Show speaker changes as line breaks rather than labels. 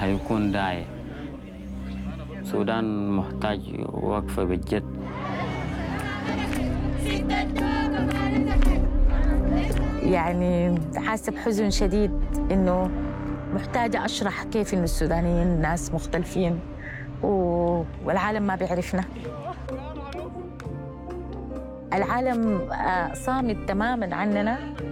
هيكون داعي. السودان محتاج وقفة بالجد.
يعني حاسة بحزن شديد إنه محتاجة أشرح كيف إنه السودانيين ناس مختلفين والعالم ما بيعرفنا. العالم صامت تماماً عننا.